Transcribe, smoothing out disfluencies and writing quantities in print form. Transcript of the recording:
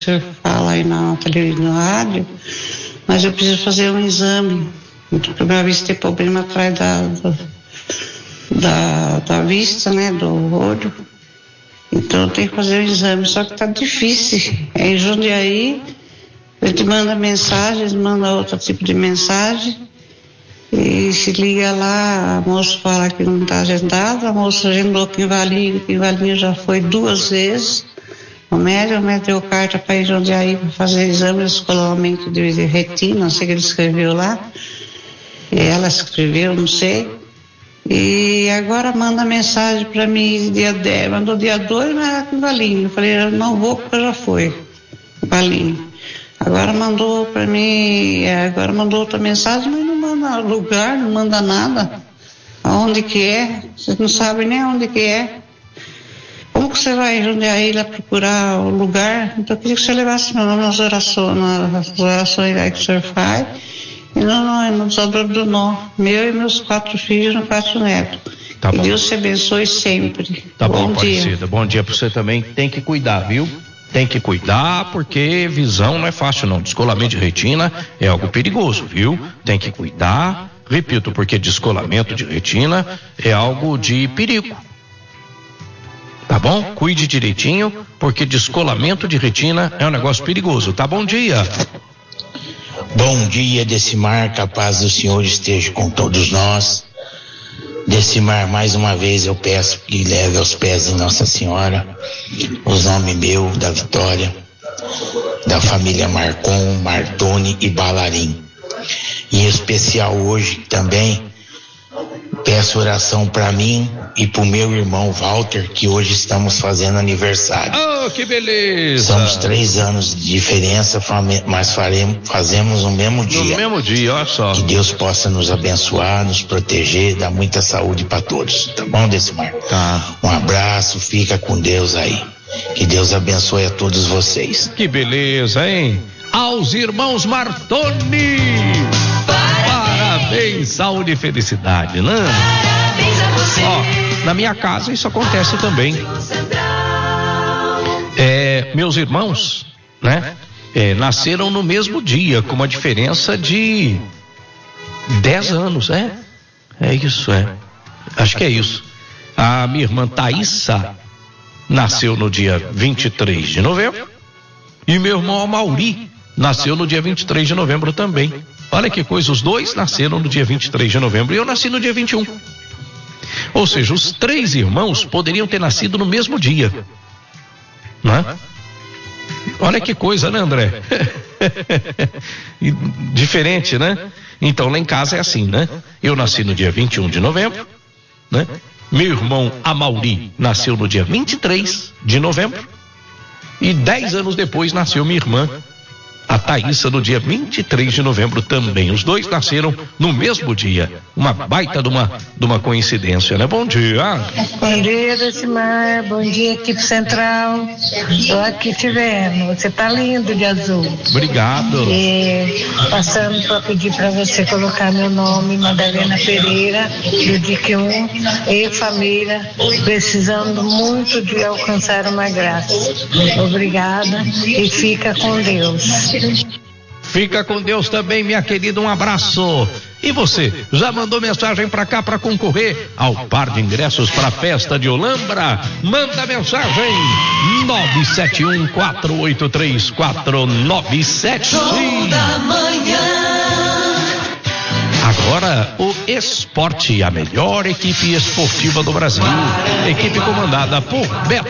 o senhor fala aí na televisão, na rádio, mas eu preciso fazer um exame, porque minha vista tem problema atrás da vista, né, do olho. Então eu tenho que fazer o exame, só que tá difícil. Em Jundiaí, a gente manda mensagem, eles mandam outro tipo de mensagem, e se liga lá, a moça fala que não está agendado, a moça agendou que em Valinho já foi 2 vezes. O médico deu carta para ir Jundiaí para fazer exame de descolamento de retina, não sei o que ele escreveu lá. E ela escreveu, não sei. E agora manda mensagem para mim dia 10, mandou dia 2, mas era com Valinho. Eu falei, eu não vou porque já foi, Valinho. Agora mandou para mim, agora mandou outra mensagem, mas não manda lugar, não manda nada. Aonde que é? Vocês não sabem nem aonde que é. Como que você vai Jundiaí lá procurar o lugar? Então eu queria que você levasse meu nome nas orações aí que o senhor faz. E não do nó. Meu e meus 4 filhos e 4 netos. Tá bom. Que Deus te abençoe sempre. Tá bom, bom dia. Aparecida. Bom dia para você também. Tem que cuidar, viu? Tem que cuidar, porque visão não é fácil não. Descolamento de retina é algo perigoso, viu? Tem que cuidar. Repito, porque descolamento de retina é algo de perigo. Tá bom? Cuide direitinho, porque descolamento de retina é um negócio perigoso. Tá? Bom dia. Bom dia, Decimar, que a paz do Senhor esteja com todos nós. Decimar, mais uma vez eu peço que leve aos pés de Nossa Senhora os nomes meu, da Vitória, da família Marcon, Martoni e Balarim. Em especial hoje também peço oração para mim e para o meu irmão Walter, que hoje estamos fazendo aniversário. Oh, que beleza! Somos 3 anos de diferença, mas fazemos no mesmo dia. No mesmo dia, olha só. Que Deus possa nos abençoar, nos proteger, dar muita saúde para todos. Tá bom, Decimar? Tá. Um abraço, fica com Deus aí. Que Deus abençoe a todos vocês. Que beleza, hein? Aos irmãos Martoni! Parabéns, saúde e felicidade, né? Parabéns a você. Ó, na minha casa isso acontece também. Meus irmãos, né? Nasceram no mesmo dia, com uma diferença de 10 anos, É isso, Acho que é isso. A minha irmã Thaísa nasceu no dia 23 de novembro e meu irmão Amauri nasceu no dia 23 de novembro também. Olha que coisa, os dois nasceram no dia 23 de novembro e eu nasci no dia 21. Ou seja, os 3 irmãos poderiam ter nascido no mesmo dia, não é? Olha que coisa, né, André? Diferente, né? Então lá em casa é assim, né? Eu nasci no dia 21 de novembro, né? Meu irmão Amauri nasceu no dia 23 de novembro e 10 anos depois nasceu minha irmã, a Thaísa, no dia 23 de novembro também. Os dois nasceram no mesmo dia. Uma baita de uma coincidência, né? Bom dia. Bom dia, Decimar. Bom dia, equipe central. Estou aqui te vendo. Você tá lindo de azul. Obrigado. E passando para pedir para você colocar meu nome, Madalena Pereira, do DIC 1, e família, precisando muito de alcançar uma graça. Obrigada e fica com Deus. Fica com Deus também, minha querida, um abraço. E você, já mandou mensagem pra cá pra concorrer ao par de ingressos pra festa de Olambra? Manda mensagem 971-483-4975. Toda manhã. Agora, o Esporte, a melhor equipe esportiva do Brasil. Equipe comandada por Beto